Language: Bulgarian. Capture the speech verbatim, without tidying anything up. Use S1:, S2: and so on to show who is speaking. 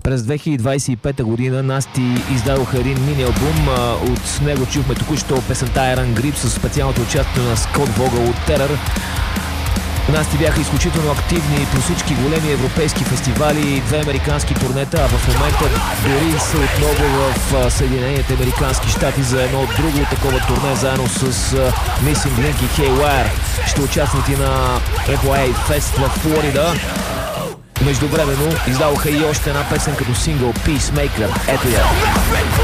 S1: През две хиляди двадесет и пета година Насти издадоха един мини-албум. От него чухме току-що песента Iron Grip с специалното участие на Скот Вогъл от Терър. Насти бяха изключително активни по всички големи европейски фестивали, две американски турнета, а в момента дори са отново в Съединените американски щати за едно друго такова турне, заедно с Missing Link и Haywire. Ще участват и на Еф Уай Ей Fest в Флорида. Междувременно издаваха и още една песен като сингъл Peacemaker. Ето я.